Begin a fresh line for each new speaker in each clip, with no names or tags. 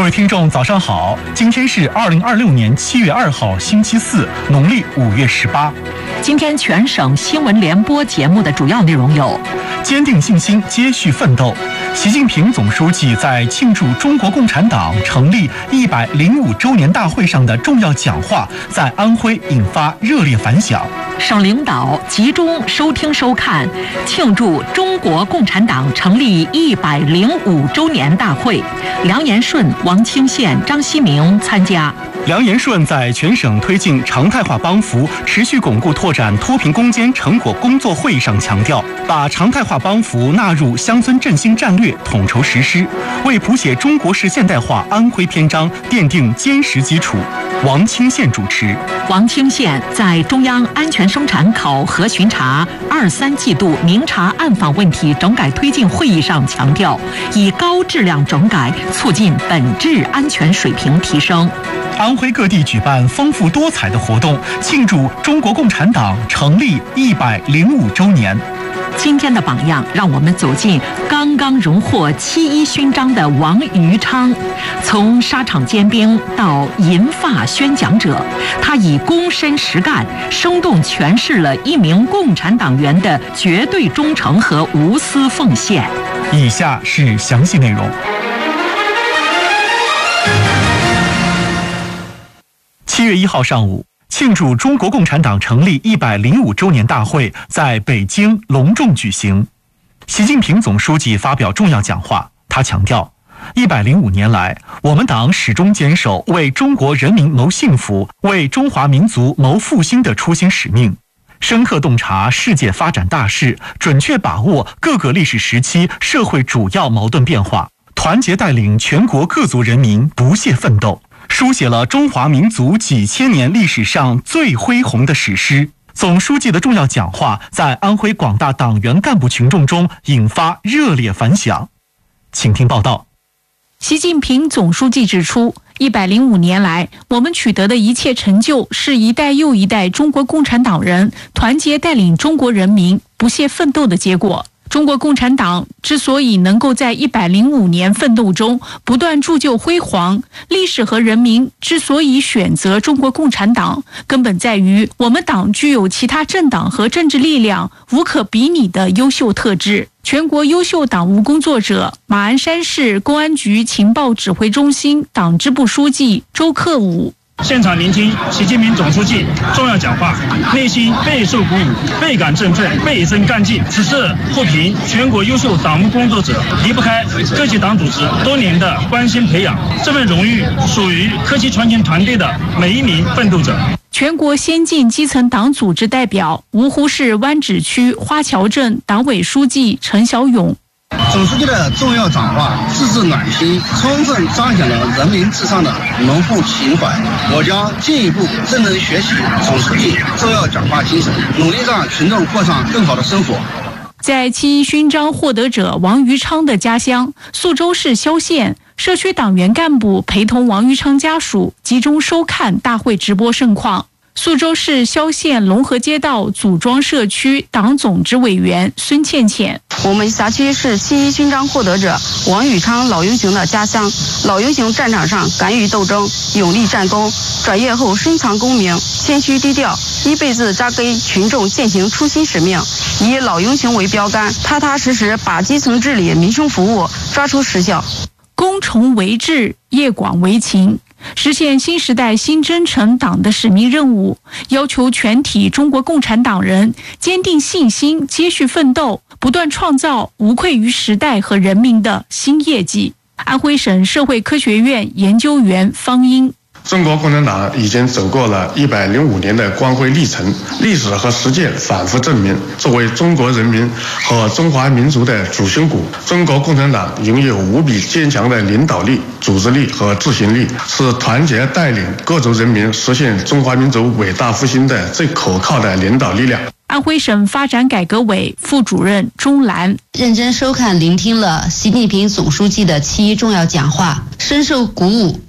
位听众早上好，今天是2026年7月2号星期四，农历5月18。
今天全省新闻联播节目的主要内容有：
坚定信心，接续奋斗。习近平总书记在庆祝中国共产党成立105周年大会上的重要讲话，在安徽引发热烈反响。
省领导集中收听收看庆祝中国共产党成立105周年大会，梁延顺、王清县、张希明参加。
梁延顺在全省推进常态化帮扶、持续巩固拓展脱贫攻坚成果工作会议上强调，把常态化帮扶纳入乡村振兴战略统筹实施，为谱写中国式现代化安徽篇章奠定坚实基础。王清县主持。
王清县在中央安全生产考核巡查23季度明察暗访问题整改推进会议上强调，以高质量整改促进本质安全水平提升。
安徽各地举办丰富多彩的活动，庆祝中国共产党成立105周年。
今天的榜样，让我们走进刚刚荣获7·1勋章的王余昌。从沙场尖兵到银发宣讲者，他以躬身实干，生动诠释了一名共产党员的绝对忠诚和无私奉献。
以下是详细内容。7月1号上午，庆祝中国共产党成立105周年大会在北京隆重举行。习近平总书记发表重要讲话，他强调，105年来，我们党始终坚守为中国人民谋幸福、为中华民族谋复兴的初心使命，深刻洞察世界发展大势，准确把握各个历史时期社会主要矛盾变化，团结带领全国各族人民不懈奋斗，书写了中华民族几千年历史上最恢宏的史诗。总书记的重要讲话在安徽广大党员干部群众中引发热烈反响。请听报道。
习近平总书记指出，105年来，我们取得的一切成就，是一代又一代中国共产党人团结带领中国人民不懈奋斗的结果。中国共产党之所以能够在105年奋斗中不断铸就辉煌，历史和人民之所以选择中国共产党，根本在于我们党具有其他政党和政治力量无可比拟的优秀特质。全国优秀党务工作者，马鞍山市公安局情报指挥中心党支部书记周克武。
现场聆听习近平总书记重要讲话，内心备受鼓舞，倍感振奋，倍增干劲。此次获评全国优秀党务工作者，离不开各级党组织多年的关心培养，这份荣誉属于科技传承团队的每一名奋斗者。
全国先进基层党组织代表，芜湖市湾仔区花桥镇党委书记陈小勇。
总书记的重要讲话字字暖心，充分彰显了人民至上的浓厚情怀。我将进一步认真学习总书记重要讲话精神，努力让群众过上更好的生活。
在7·1勋章获得者王余昌的家乡宿州市萧县，社区党员干部陪同王余昌家属集中收看大会直播盛况。宿州市萧县龙河街道组庄社区党总支委员孙倩倩。
我们辖区是7·1勋章获得者王余昌老英雄的家乡。老英雄战场上敢于斗争，勇立战功，转业后深藏功名，谦虚低调，一辈子扎根群众，践行初心使命，以老英雄为标杆，踏踏实实把基层治理、民生服务抓出实效。
攻崇为治，业广为勤，实现新时代新征程党的使命任务，要求全体中国共产党人坚定信心，接续奋斗，不断创造无愧于时代和人民的新业绩。安徽省社会科学院研究员方英。
中国共产党已经走过了105年的光辉历程，历史和实践反复证明，作为中国人民和中华民族的主心骨，中国共产党拥有无比坚强的领导力、组织力和执行力，是团结带领各族人民实现中华民族伟大复兴的最可靠的领导力量。
安徽省发展改革委副主任钟兰
认真收看聆听了习近平总书记的7·1重要讲话，深受鼓舞，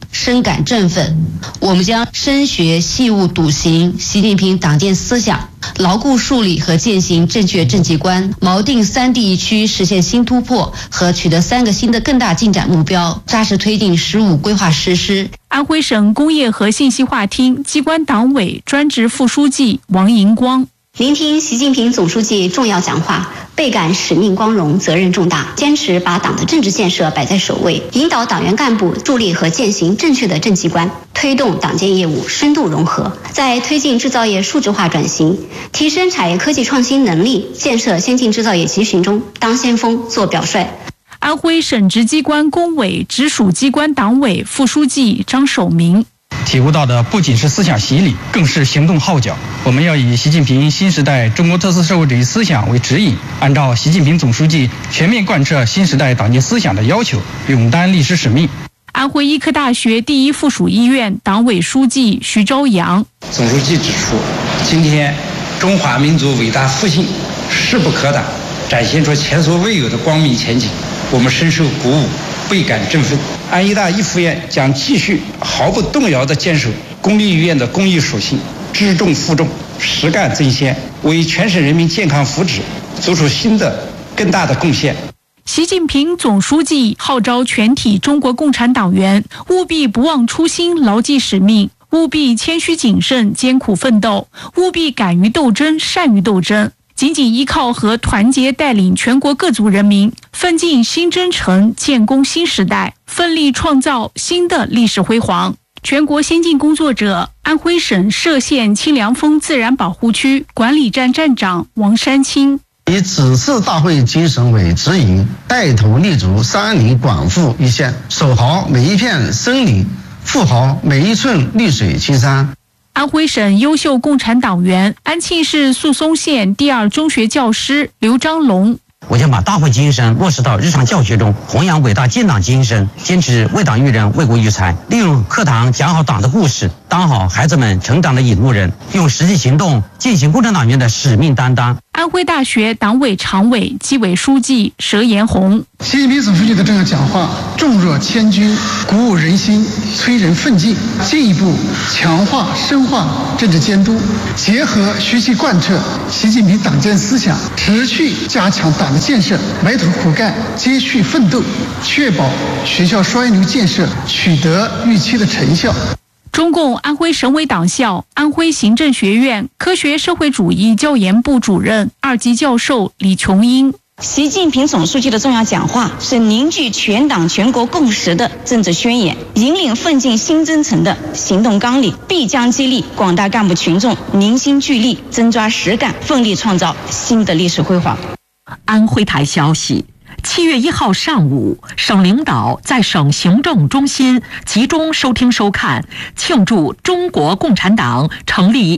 深感振奋。我们将深学细悟笃行习近平党建思想，牢固树立和践行正确政绩观，锚定3地一区实现新突破和取得3个新的更大进展目标，扎实推进15规划实施。
安徽省工业和信息化厅机关党委专职副书记王银光。
聆听习近平总书记重要讲话，倍感使命光荣，责任重大，坚持把党的政治建设摆在首位，引导党员干部树立和践行正确的政绩观，推动党建业务深度融合，在推进制造业数字化转型、提升产业科技创新能力、建设先进制造业集群中当先锋、做表率。
安徽省直机关工委直属机关党委副书记张守明。
体悟到的不仅是思想洗礼，更是行动号角。我们要以习近平新时代中国特色社会主义思想为指引，按照习近平总书记全面贯彻新时代党建思想的要求，勇担历史使命。
安徽医科大学第一附属医院党委书记徐朝阳。
总书记指出，今天中华民族伟大复兴势不可挡，展现出前所未有的光明前景，我们深受鼓舞，倍感振奋。安医大一附院将继续毫不动摇地坚守公立医院的公益属性，知重负重，实干增先，为全省人民健康福祉做出新的更大的贡献。
习近平总书记号召全体中国共产党员务必不忘初心，牢记使命，务必谦虚谨慎，艰苦奋斗，务必敢于斗争，善于斗争。紧紧依靠和团结带领全国各族人民奋进新征程，建功新时代，奋力创造新的历史辉煌。全国先进工作者，安徽省歙县清凉峰自然保护区管理站站长王山青。
以此次大会精神为指引，带头立足山林广富一线，守好每一片森林，护好每一寸绿水青山。
安徽省优秀共产党员，安庆市宿松县第2中学教师刘章龙。
我将把大会精神落实到日常教学中，弘扬伟大建党精神，坚持为党育人、为国育才，利用课堂讲好党的故事，当好孩子们成长的引路人，用实际行动践行共产党员的使命担当。
安徽大学党委常委、纪委书记佘延红。
习近平总书记的重要讲话重若千钧，鼓舞人心，催人奋进，进一步强化深化政治监督，结合学习贯彻习近平党建思想，持续加强党的建设，埋头苦干，接续奋斗，确保学校双一流建设取得预期的成效。
中共安徽省委党校、安徽行政学院科学社会主义教研部主任2级教授李琼英。
习近平总书记的重要讲话是凝聚全党全国共识的政治宣言，引领奋进新征程的行动纲领，必将激励广大干部群众凝心聚力，真抓实干，奋力创造新的历史辉煌。
安徽台消息，7月1号上午，省领导在省行政中心集中收听收看庆祝中国共产党成立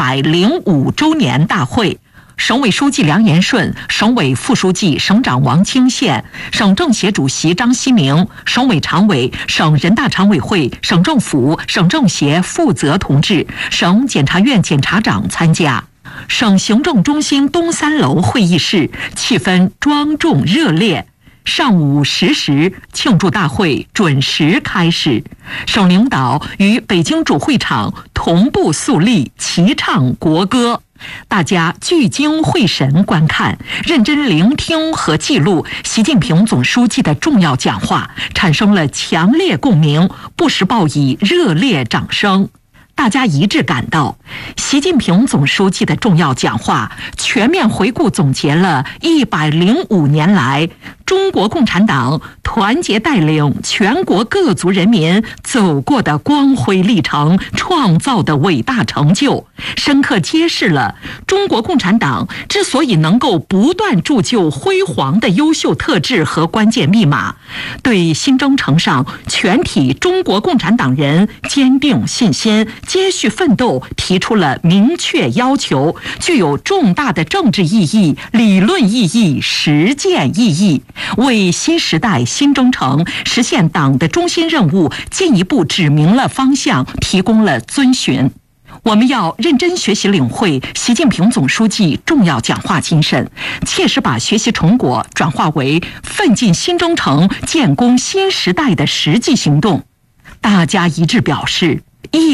105周年大会。省委书记梁延顺、省委副书记、省长王清宪、省政协主席张希明、省委常委、省人大常委会、省政府、省政协负责同志、省检察院检察长参加。省行政中心东3楼会议室气氛庄重热烈。上午10时，庆祝大会准时开始。省领导与北京主会场同步肃立，齐唱国歌。大家聚精会神观看，认真聆听和记录习近平总书记的重要讲话，产生了强烈共鸣，不时报以热烈掌声。大家一致感到，习近平总书记的重要讲话全面回顾总结了105年来中国共产党团结带领全国各族人民走过的光辉历程，创造的伟大成就，深刻揭示了中国共产党之所以能够不断铸就辉煌的优秀特质和关键密码，对新征程上全体中国共产党人坚定信心、接续奋斗提出了明确要求，具有重大的政治意义、理论意义、实践意义，为新时代新征程实现党的中心任务进一步指明了方向，提供了遵循。我们要认真学习领会习近平总书记重要讲话精神，切实把学习成果转化为奋进新征程、建功新时代的实际行动。 大家一致表示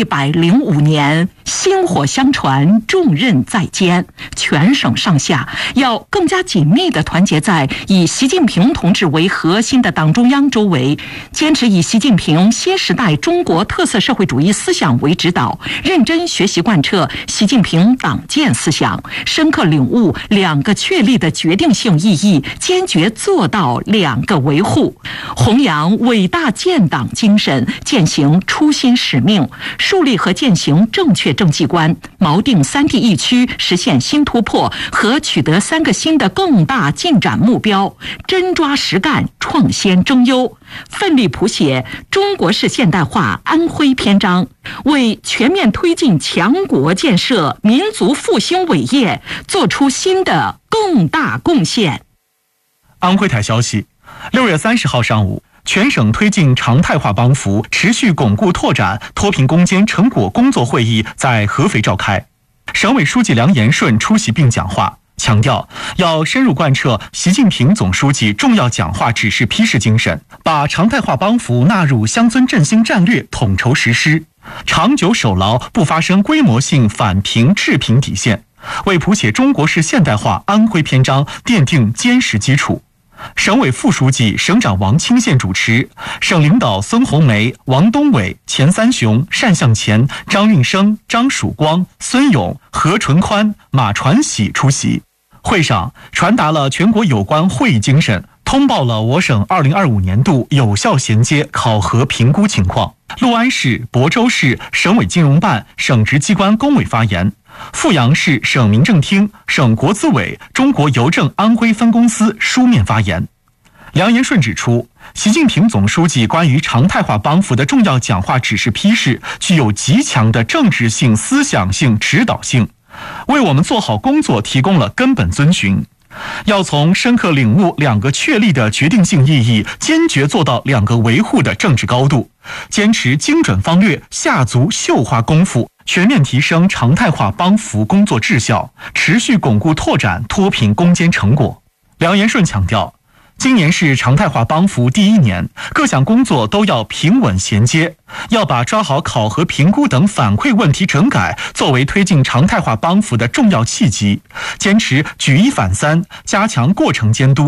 ，105年薪火相传，重任在肩，全省上下要更加紧密地团结在以习近平同志为核心的党中央周围，坚持以习近平新时代中国特色社会主义思想为指导，认真学习贯彻习近平党建思想，深刻领悟2个确立的决定性意义，坚决做到2个维护，弘扬伟大建党精神，践行初心使命，树立和践行正确政绩观，锚定3地一区实现新突破和取得3个新的更大进展目标，真抓实干，创先争优，奋力谱写中国式现代化安徽篇章，为全面推进强国建设、民族复兴伟业做出新的更大贡献。
安徽台消息，6月30号上午，全省推进常态化帮扶、持续巩固拓展脱贫攻坚成果工作会议在合肥召开。省委书记梁延顺出席并讲话，强调要深入贯彻习近平总书记重要讲话指示批示精神，把常态化帮扶纳入乡村振兴战略统筹实施，长久守牢不发生规模性反贫致贫底线，为谱写中国式现代化安徽篇章奠定坚实基础。省委副书记、省长王清县主持，省领导孙红梅、王东伟、钱三雄、单向前、张运生、张曙光、孙勇、何纯宽、马传喜出席。会上传达了全国有关会议精神，通报了我省2025年度有效衔接考核评估情况。六安市、亳州市省委金融办、省直机关工委发言，阜阳市省民政厅、省国资委、中国邮政安徽分公司书面发言。梁延顺指出，习近平总书记关于常态化帮扶的重要讲话指示批示具有极强的政治性、思想性、指导性，为我们做好工作提供了根本遵循。要从深刻领悟2个确立的决定性意义，坚决做到2个维护的政治高度，坚持精准方略，下足绣花功夫，全面提升常态化帮扶工作质效，持续巩固拓展脱贫攻坚成果。梁延顺强调，今年是常态化帮扶第1年，各项工作都要平稳衔接，要把抓好考核评估等反馈问题整改作为推进常态化帮扶的重要契机，坚持举一反三，加强过程监督，